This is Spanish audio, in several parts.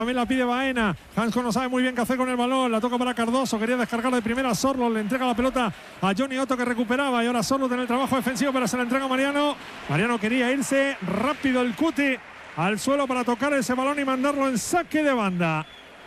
También la pide Baena. Hansko no sabe muy bien qué hacer con el balón. La toca para Cardoso. Quería descargar de primera a Sorlo. Le entrega la pelota a Johnny Otto, que recuperaba. Y ahora Sorlo tiene el trabajo defensivo, pero se la entrega a Mariano. Mariano quería irse rápido el Cuti al suelo para tocar ese balón y mandarlo en saque de banda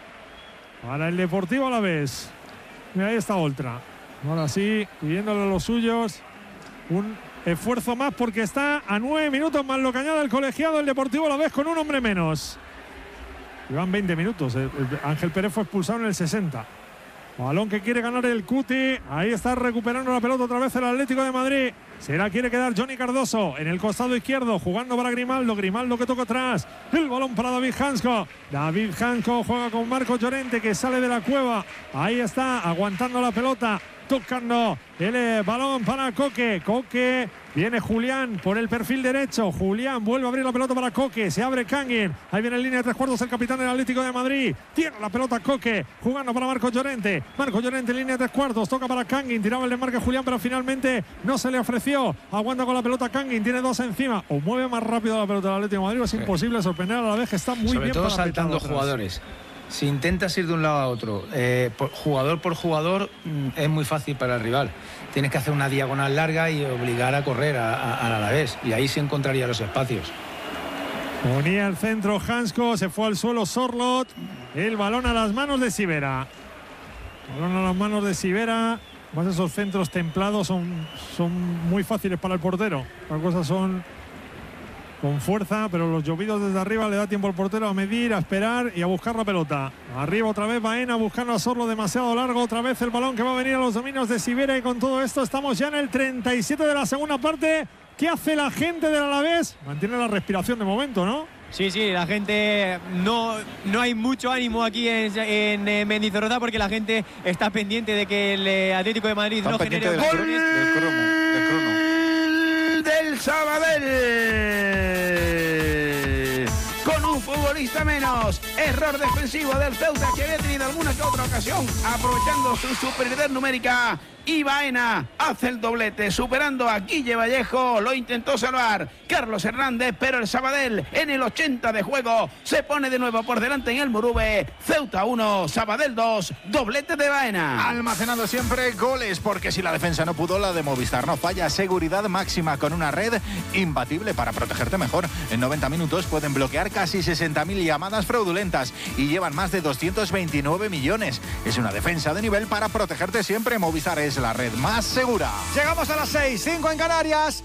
para el Deportivo Alavés. Mira, ahí está Oltra. Ahora sí, pidiéndole a los suyos un esfuerzo más, porque está a 9 minutos más lo que añade el colegiado el Deportivo Alavés con un hombre menos. Llevan 20 minutos. Ángel Pérez fue expulsado en el 60. Balón que quiere ganar el Cuti. Ahí está recuperando la pelota otra vez el Atlético de Madrid. Se la quiere quedar Johnny Cardoso en el costado izquierdo, jugando para Grimaldo. Grimaldo que toca atrás. El balón para David Hansko. David Hansko juega con Marco Llorente, que sale de la cueva. Ahí está, aguantando la pelota. Tocando el balón para Coque. Coque, viene Julián por el perfil derecho. Julián vuelve a abrir la pelota para Coque. Se abre Kangin. Ahí viene en línea de 3/4 el capitán del Atlético de Madrid. Tiene la pelota Coque, jugando para Marco Llorente. Marco Llorente en línea de 3/4. Toca para Kangin. Tiraba el desmarque Julián, pero finalmente no se le ofreció. Aguanta con la pelota Kangin. Tiene dos encima. O mueve más rápido la pelota del Atlético de Madrid. Es imposible sorprender a la vez, que está muy sobre bien. Sobre todo saltando jugadores. Si intentas ir de un lado a otro, jugador por jugador, es muy fácil para el rival. Tienes que hacer una diagonal larga y obligar a correr al Alavés. Y ahí se encontraría los espacios. Ponía el centro Hansko, se fue al suelo Sorlot. El balón a las manos de Sivera. Balón a las manos de Sivera. Más esos centros templados son muy fáciles para el portero. Las cosas son con fuerza, pero los llovidos desde arriba le da tiempo al portero a medir, a esperar y a buscar la pelota. Arriba otra vez Baena buscando a Sorlo, demasiado largo. Otra vez el balón que va a venir a los dominios de Sivera, y con todo esto estamos ya en el 37 de la segunda parte. ¿Qué hace la gente del Alavés? Mantiene la respiración de momento, ¿no? Sí, la gente no hay mucho ánimo aquí en Mendizorroza, porque la gente está pendiente de que el Atlético de Madrid no genere ocasiones. Del crono. Del Sabadell, con un futbolista menos. Error defensivo del Ceuta, que había tenido alguna que otra ocasión, aprovechando su superioridad numérica. Y Baena hace el doblete, superando a Guille Vallejo. Lo intentó salvar Carlos Hernández, pero el Sabadell en el 80 de juego se pone de nuevo por delante en el Murube. Ceuta 1, Sabadell 2, doblete de Baena. Almacenando siempre goles, porque si la defensa no pudo, la de Movistar no falla. Seguridad máxima con una red imbatible para protegerte mejor. En 90 minutos pueden bloquear casi 60.000 llamadas fraudulentas y llevan más de 229 millones. Es una defensa de nivel para protegerte siempre. Movistar es la red más segura. Llegamos a las 6:05 en Canarias.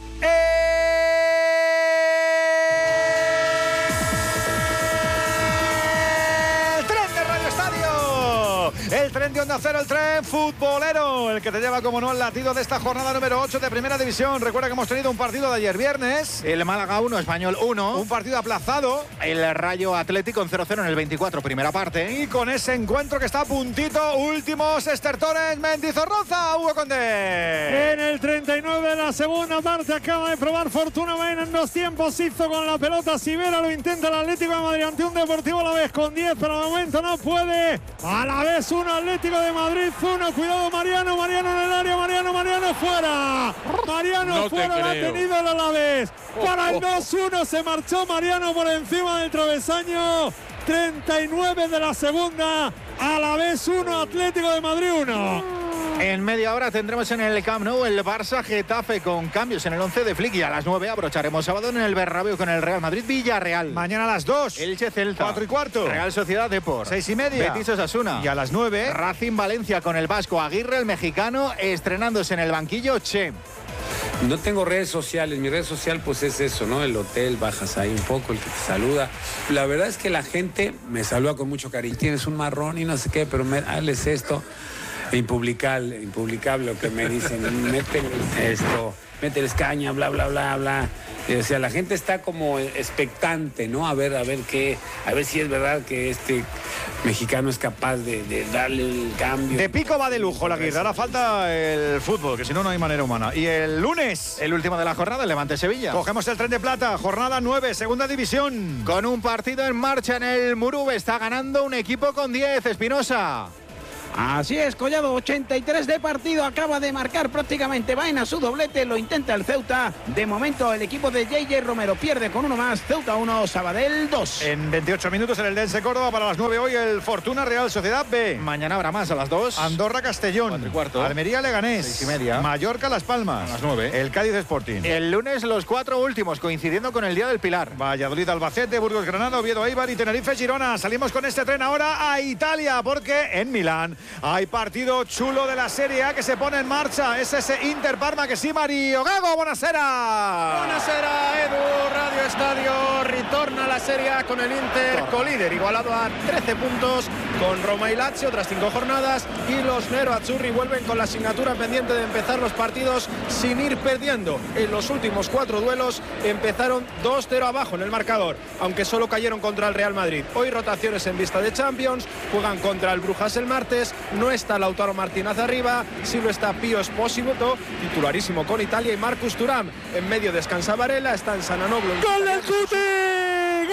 El tren de Radio Estadio. El tren de Onda Cero, el tren futbolero, el que te lleva, como no, al latido de esta jornada número 8 de Primera División. Recuerda que hemos tenido un partido de ayer viernes. El Málaga 1, Español 1. Un partido aplazado. El Rayo Atlético en 0-0 en el 24, primera parte. Y con ese encuentro que está a puntito, últimos estertores, Mendizorroza, Hugo Condé. En el 39 de la segunda parte acaba de probar fortuna Baena en dos tiempos. Hizo con la pelota Sivera, lo intenta el Atlético de Madrid ante un Deportivo Alavés con 10, pero de momento no puede. Alavés 1, Atlético de Madrid 1. Cuidado Mariano en el área, Mariano fuera. Mariano no fuera, lo ha tenido el Alavés. Para el 2-1 se marchó Mariano por encima del travesaño. 39 de la segunda, Alavés 1, Atlético de Madrid 1. En media hora tendremos en el Camp Nou el Barça Getafe, con cambios en el 11 de Flick, y a las 9 abrocharemos sábado en el Bernabéu con el Real Madrid Villarreal. Mañana a las 2. Elche Celta. 4:15. Real Sociedad Depor. 6:30. Betis Osasuna. Y a las 9. Racing Valencia con el vasco Aguirre, el mexicano, estrenándose en el banquillo Che. No tengo redes sociales, mi red social pues es eso, ¿no? El hotel, bajas ahí un poco, el que te saluda. La verdad es que la gente me saluda con mucho cariño. Tienes un marrón y no sé qué, pero hazles esto. Impublicable lo que me dicen. Mételes esto, mételes caña, bla, bla, bla, bla. O sea, la gente está como expectante, ¿no? A ver si es verdad que este mexicano es capaz de darle el cambio. De pico va de lujo la Aguirre. Ahora falta el fútbol, que si no, no hay manera humana. Y el lunes, el último de la jornada, el Levante Sevilla. Cogemos el tren de plata, jornada 9, segunda división. Con un partido en marcha en el Murube, está ganando un equipo con 10, Espinosa. Así es, Collado, 83 de partido, acaba de marcar prácticamente Baena su doblete, lo intenta el Ceuta. De momento el equipo de JJ Romero pierde con uno más, Ceuta 1, Sabadell 2. En 28 minutos en el Dense Córdoba, para las 9 hoy el Fortuna Real Sociedad B. Mañana habrá más a las 2. Andorra Castellón. 4:15. Almería Leganés. 6:30. Mallorca Las Palmas. A las 9. El Cádiz Sporting. El lunes los 4 últimos, coincidiendo con el Día del Pilar. Valladolid Albacete, Burgos Granada, Oviedo Eibar y Tenerife Girona. Salimos con este tren ahora a Italia, porque en Milán hay partido chulo de la Serie A que se pone en marcha. Es ese Inter Parma que sí, Mario Gago. Buonasera. Buonasera, Edu. Radio Estadio retorna a la Serie A con el Inter colíder, igualado a 13 puntos con Roma y Lazio tras 5 jornadas, y los Nero-Azzurri vuelven con la asignatura pendiente de empezar los partidos sin ir perdiendo. En los últimos 4 duelos empezaron 2-0 abajo en el marcador, aunque solo cayeron contra el Real Madrid. Hoy rotaciones en vista de Champions, juegan contra el Brujas el martes, no está Lautaro Martínez arriba, sí lo está Pio Esposito, titularísimo con Italia, y Marcus Thuram. En medio descansa Varela, está en Sananoglu. ¡Gol del Cuti!